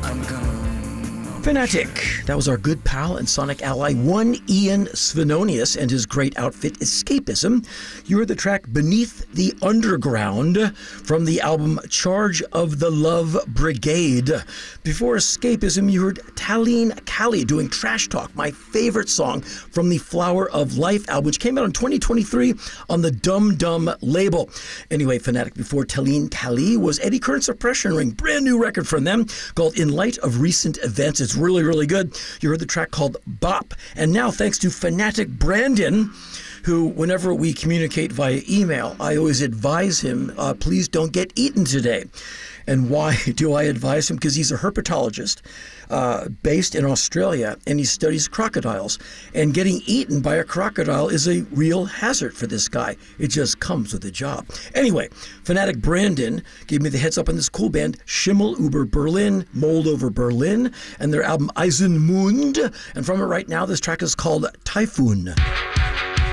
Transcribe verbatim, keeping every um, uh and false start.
Fanatic. That was our good pal and sonic ally, one Ian Svenonius, and his great outfit, Escapism. You heard the track Beneath the Underground from the album Charge of the Love Brigade. Before Escapism, you heard Talene Kali doing Trash Talk, my favorite song from the Flower of Life album, which came out in twenty twenty-three on the Dum Dum label. Anyway, Fanatic before Talene Kali was Eddie Current Suppression Ring, brand new record from them called In Light of Recent Events. It's really, really good. You heard the track called Bop. And now, thanks to Fanatic Brandon, who, whenever we communicate via email, I always advise him, uh, please don't get eaten today. And why do I advise him? Because he's a herpetologist uh, based in Australia, and he studies crocodiles. And getting eaten by a crocodile is a real hazard for this guy. It just comes with the job. Anyway, Fanatic Brandon gave me the heads up on this cool band, Schimmel über Berlin, Mold over Berlin, and their album Eisenmund. And from it right now, this track is called Typhoon.